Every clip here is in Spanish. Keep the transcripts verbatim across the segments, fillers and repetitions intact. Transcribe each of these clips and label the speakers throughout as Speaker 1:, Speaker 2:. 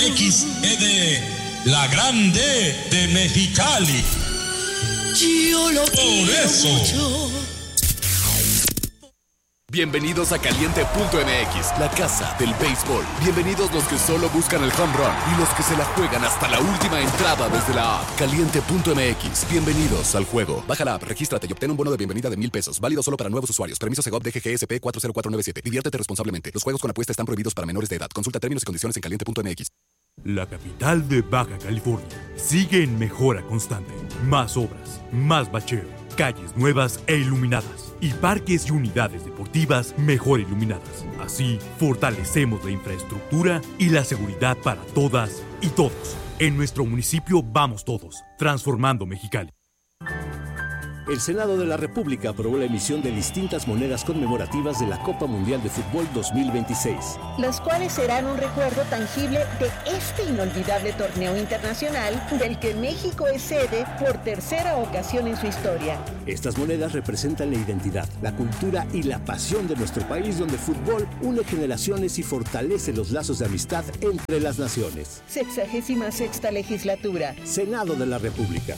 Speaker 1: X E de la Grande de Mexicali.
Speaker 2: Yo lo
Speaker 1: Por eso.
Speaker 2: Mucho.
Speaker 3: Bienvenidos a Caliente punto M X, la casa del béisbol. Bienvenidos los que solo buscan el home run y los que se la juegan hasta la última entrada desde la app. Caliente punto M X, bienvenidos al juego. Baja la app, regístrate y obtén un bono de bienvenida de mil pesos. Válido solo para nuevos usuarios. Permiso Segov D G G S P cuatro cero cuatro nueve siete. Diviértete responsablemente. Los juegos con apuesta están prohibidos para menores de edad. Consulta términos y condiciones en Caliente punto M X.
Speaker 4: La capital de Baja California sigue en mejora constante. Más obras, más bacheo, calles nuevas e iluminadas y parques y unidades deportivas mejor iluminadas. Así, fortalecemos la infraestructura y la seguridad para todas y todos. En nuestro municipio vamos todos, transformando Mexicali.
Speaker 5: El Senado de la República aprobó la emisión de distintas monedas conmemorativas de la Copa Mundial de Fútbol dos mil veintiséis.
Speaker 6: Las cuales serán un recuerdo tangible de este inolvidable torneo internacional del que México es sede por tercera ocasión en su historia.
Speaker 5: Estas monedas representan la identidad, la cultura y la pasión de nuestro país, donde el fútbol une generaciones y fortalece los lazos de amistad entre las naciones.
Speaker 6: Sexagésima sexta legislatura.
Speaker 5: Senado de la República.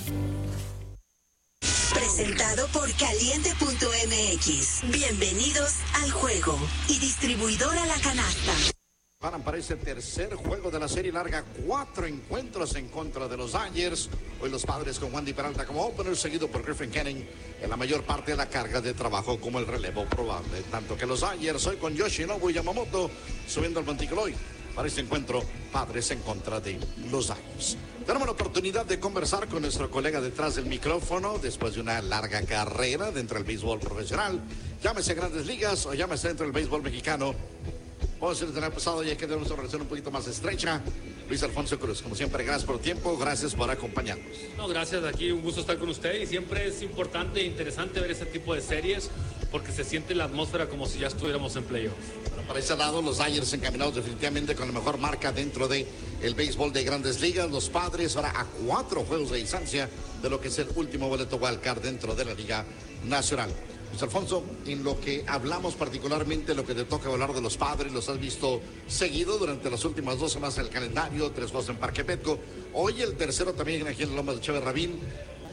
Speaker 7: Presentado por Caliente punto M X. Bienvenidos al juego. Y distribuidora La Canasta.
Speaker 8: Paran para ese tercer juego de la serie larga, cuatro encuentros en contra de los Dodgers. Hoy los Padres con Wandy Peralta como opener, seguido por Griffin Canning en la mayor parte de la carga de trabajo como el relevo probable. Tanto que los Dodgers hoy con Yoshinobu Yamamoto subiendo al montículo hoy para este encuentro, Padres en contra de los Dodgers. Tenemos la oportunidad de conversar con nuestro colega detrás del micrófono después de una larga carrera dentro del béisbol profesional. Llámese Grandes Ligas o llámese dentro del béisbol mexicano. Vamos a tener pasado ya que tenemos una relación un poquito más estrecha. Luis Alfonso Cruz, como siempre, gracias por el tiempo, gracias por acompañarnos.
Speaker 9: No, gracias, aquí un gusto estar con usted y siempre es importante e interesante ver este tipo de series porque se siente la atmósfera como si ya estuviéramos en playoff.
Speaker 8: Bueno, para ese lado, los Dodgers encaminados definitivamente con la mejor marca dentro de el béisbol de Grandes Ligas. Los Padres ahora a cuatro juegos de distancia de lo que es el último boleto wildcard dentro de la Liga Nacional. Luis Alfonso, en lo que hablamos particularmente, lo que te toca hablar de los Padres, los has visto seguido durante las últimas dos semanas del calendario, tres juegos en Parque Petco, hoy el tercero también aquí en Lomas de Chévez Rabín.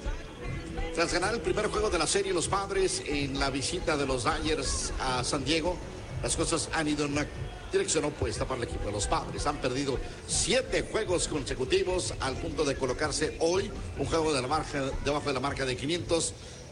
Speaker 8: Tras ganar el primer juego de la serie, los Padres en la visita de los Dodgers a San Diego, las cosas han ido en una dirección opuesta para el equipo. Los Padres han perdido siete juegos consecutivos al punto de colocarse hoy un juego de la marca, debajo de la marca de quinientos.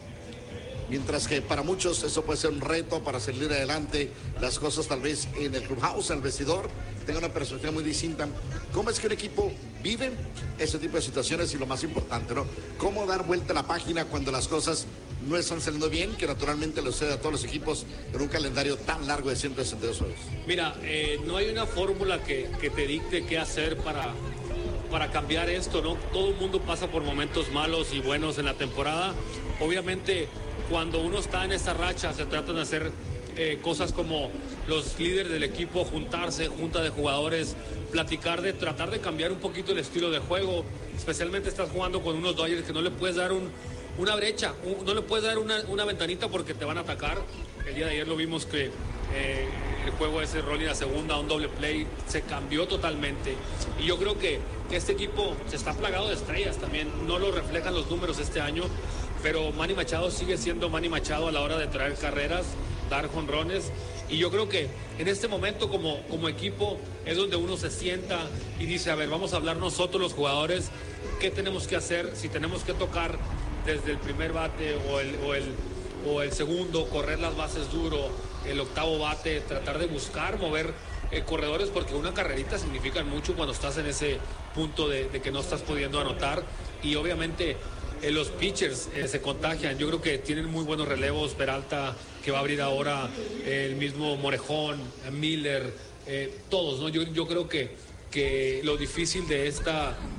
Speaker 8: Mientras que para muchos eso puede ser un reto para salir adelante, las cosas tal vez en el clubhouse, en el vestidor, tengan una perspectiva muy distinta. ¿Cómo es que un equipo vive ese tipo de situaciones? Y lo más importante, ¿no? ¿Cómo dar vuelta a la página cuando las cosas no están saliendo bien, que naturalmente le sucede a todos los equipos en un calendario tan largo de ciento sesenta y dos juegos?
Speaker 9: Mira, eh, no hay una fórmula que, que te dicte qué hacer para, para cambiar esto, ¿no? Todo el mundo pasa por momentos malos y buenos en la temporada. Obviamente, cuando uno está en esa racha, se tratan de hacer eh, cosas como los líderes del equipo, juntarse, junta de jugadores, platicar de tratar de cambiar un poquito el estilo de juego. Especialmente estás jugando con unos Dodgers que no le puedes dar un, una brecha, un, no le puedes dar una, una ventanita porque te van a atacar. El día de ayer lo vimos que eh, el juego ese rolling a segunda, un doble play, se cambió totalmente. Y yo creo que este equipo se está plagado de estrellas también. No lo reflejan los números este año, pero Manny Machado sigue siendo Manny Machado a la hora de traer carreras, dar jonrones. Y yo creo que en este momento como, como equipo es donde uno se sienta y dice, a ver, vamos a hablar nosotros los jugadores, qué tenemos que hacer, si tenemos que tocar desde el primer bate o el, o el, o el segundo, correr las bases duro, el octavo bate, tratar de buscar, mover eh, corredores, porque una carrerita significa mucho cuando estás en ese punto de, de que no estás pudiendo anotar. Y obviamente Eh, los pitchers eh, se contagian. Yo creo que tienen muy buenos relevos. Peralta, que va a abrir ahora, eh, el mismo Morejón, Miller, eh, todos, ¿no? Yo, yo creo que, que lo difícil de este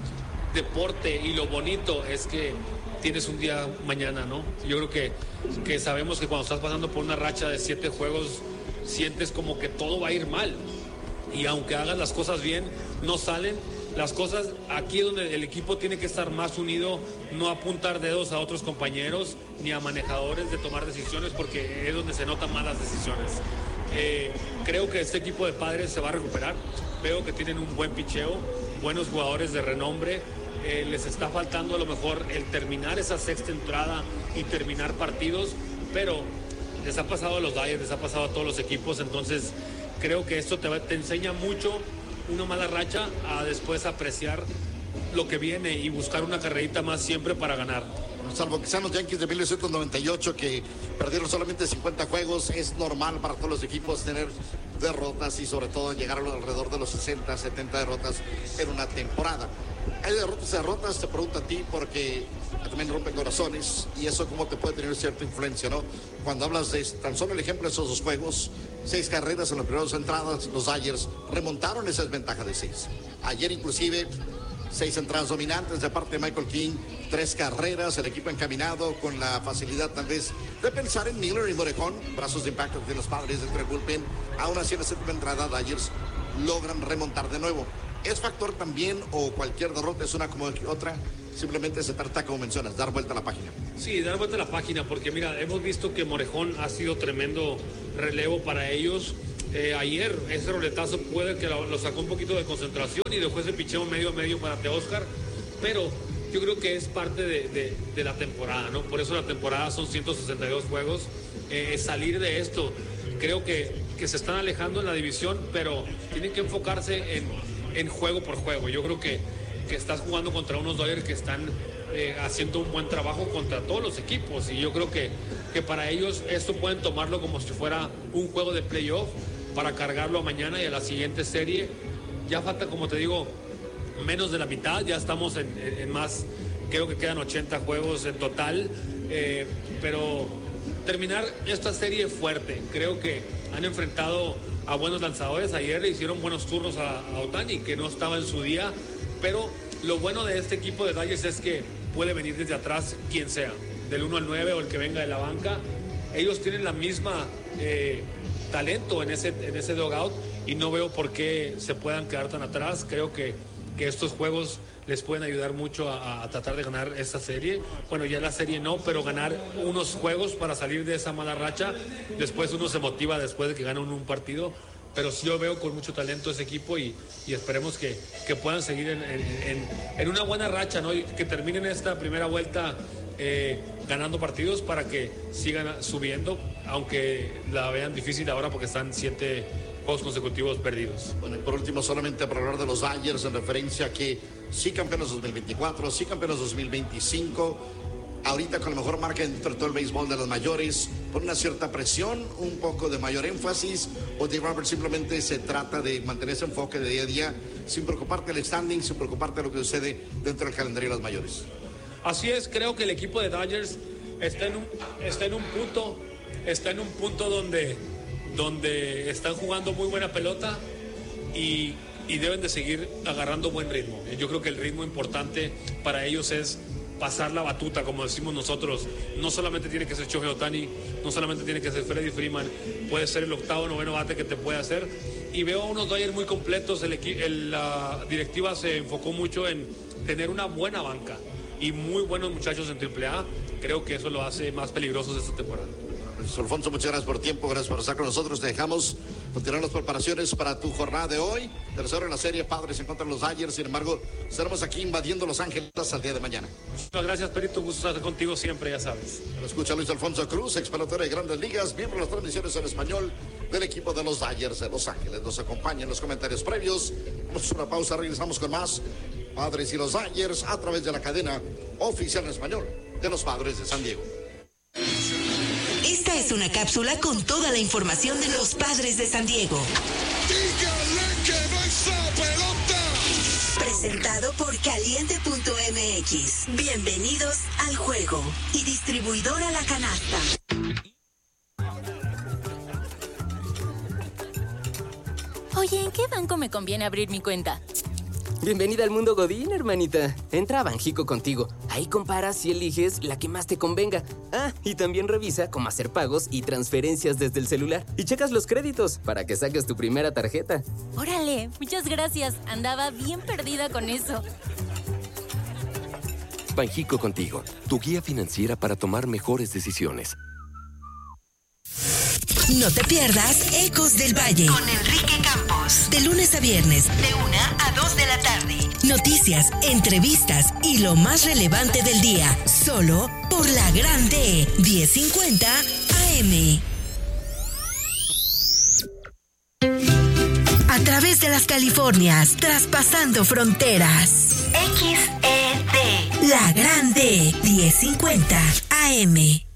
Speaker 9: deporte y lo bonito es que tienes un día mañana, ¿no? Yo creo que, que sabemos que cuando estás pasando por una racha de siete juegos, sientes como que todo va a ir mal. Y aunque hagas las cosas bien, no salen. Las cosas, aquí es donde el equipo tiene que estar más unido, no apuntar dedos a otros compañeros ni a manejadores de tomar decisiones, porque es donde se notan más las decisiones. Eh, creo que este equipo de Padres se va a recuperar, veo que tienen un buen picheo, buenos jugadores de renombre. Eh, les está faltando a lo mejor el terminar esa sexta entrada y terminar partidos, pero les ha pasado a los Dodgers, les ha pasado a todos los equipos, entonces creo que esto te, va, te enseña mucho una mala racha a después apreciar lo que viene y buscar una carrerita más siempre para ganar.
Speaker 8: Salvo que sean los Yankees de mil novecientos noventa y ocho que perdieron solamente cincuenta juegos, es normal para todos los equipos tener derrotas y sobre todo llegar alrededor de los sesenta, setenta derrotas en una temporada. Hay derrotas y derrotas, te pregunto a ti porque también rompen corazones y eso cómo te puede tener cierta influencia, ¿no? Cuando hablas de tan solo el ejemplo de esos dos juegos, seis carreras en las primeras entradas, los Dodgers remontaron esa desventaja de seis. Ayer inclusive seis entradas dominantes de parte de Michael King, tres carreras, el equipo encaminado con la facilidad tal vez de pensar en Miller y Morejón, brazos de impacto de los Padres dentro del bullpen. Aún así en la séptima entrada Dodgers logran remontar de nuevo. ¿Es factor también o cualquier derrota es una como otra? Simplemente se trata, como mencionas, dar vuelta a la página.
Speaker 9: Sí, dar vuelta a la página, porque mira, hemos visto que Morejón ha sido tremendo relevo para ellos. Eh, ayer ese roletazo puede que lo, lo sacó un poquito de concentración y dejó ese picheo medio a medio para Teóscar, pero yo creo que es parte de, de, de la temporada, ¿no? Por eso la temporada son ciento sesenta y dos juegos. Eh, salir de esto, creo que, que se están alejando en la división, pero tienen que enfocarse en, en juego por juego. Yo creo que, que estás jugando contra unos Dodgers que están eh, haciendo un buen trabajo contra todos los equipos, y yo creo que, que para ellos esto pueden tomarlo como si fuera un juego de playoff para cargarlo a mañana y a la siguiente serie. Ya falta, como te digo, menos de la mitad, ya estamos en, en, en más, creo que quedan ochenta juegos en total, eh, pero terminar esta serie fuerte. Creo que han enfrentado a buenos lanzadores. Ayer le hicieron buenos turnos a, a Ohtani, que no estaba en su día, pero lo bueno de este equipo de Dodgers es que puede venir desde atrás quien sea, del uno al nueve o el que venga de la banca. Ellos tienen la misma eh, talento en ese, en ese dugout y no veo por qué se puedan quedar tan atrás. Creo que, que estos juegos les pueden ayudar mucho a, a tratar de ganar esta serie. Bueno, ya la serie no, pero ganar unos juegos para salir de esa mala racha. Después uno se motiva después de que ganan un partido, pero sí yo veo con mucho talento ese equipo y, y esperemos que, que puedan seguir en, en, en, en una buena racha, ¿no? Y que terminen esta primera vuelta eh, ganando partidos para que sigan subiendo, aunque la vean difícil ahora porque están siete juegos consecutivos perdidos.
Speaker 8: Bueno, y por último, solamente para hablar de los Dodgers en referencia a que sí campeones dos mil veinticuatro, sí campeones dos mil veinticinco, ahorita con la mejor marca dentro de todo el béisbol de los mayores, por una cierta presión, un poco de mayor énfasis, o de Robert simplemente se trata de mantener ese enfoque de día a día, sin preocuparte del standing, sin preocuparte de lo que sucede dentro del calendario de los mayores.
Speaker 9: Así es, creo que el equipo de Dodgers está en un, está en un punto, está en un punto donde, donde están jugando muy buena pelota y, y deben de seguir agarrando buen ritmo. Yo creo que el ritmo importante para ellos es pasar la batuta, como decimos nosotros. No solamente tiene que ser Shohei Ohtani, no solamente tiene que ser Freddie Freeman, puede ser el octavo, noveno bate que te puede hacer. Y veo a unos Dodgers muy completos. El, el, la directiva se enfocó mucho en tener una buena banca y muy buenos muchachos en triple A. Creo que eso lo hace más peligrosos esta temporada.
Speaker 8: Alfonso, muchas gracias por tiempo, gracias por estar con nosotros. Te dejamos continuar las preparaciones para tu jornada de hoy. Tercero en la serie, Padres en contra de los Dodgers. Sin embargo, estaremos aquí invadiendo Los Ángeles al día de mañana.
Speaker 9: Muchas gracias, Perito. Gusto estar contigo siempre, ya sabes.
Speaker 8: Lo escucha Luis Alfonso Cruz, ex pelotero de Grandes Ligas, miembro de las transmisiones en español del equipo de los Dodgers de Los Ángeles. Nos acompaña en los comentarios previos. Vamos a una pausa, regresamos con más Padres y los Dodgers a través de la cadena oficial en español de los Padres de San Diego.
Speaker 7: Esta es una cápsula con toda la información de los Padres de San Diego.
Speaker 2: ¡Dígale que no está pelota!
Speaker 7: Presentado por Caliente punto M X. Bienvenidos al juego. Y distribuidora La Canasta.
Speaker 10: Oye, ¿en qué banco me conviene abrir mi cuenta?
Speaker 11: Bienvenida al mundo Godín, hermanita. Entra a Banjico Contigo. Ahí comparas y eliges la que más te convenga. Ah, y también revisa cómo hacer pagos y transferencias desde el celular. Y checas los créditos para que saques tu primera tarjeta.
Speaker 10: Órale, muchas gracias. Andaba bien perdida con eso.
Speaker 12: Banjico Contigo, tu guía financiera para tomar mejores decisiones.
Speaker 7: No te pierdas Ecos del Valle con Enrique Campos. De lunes a viernes, de una a dos de la tarde.
Speaker 13: Noticias, entrevistas y lo más relevante del día. Solo por La Grande, diez cincuenta A M. A través de las Californias, traspasando fronteras. X E D. La Grande, diez cincuenta A M.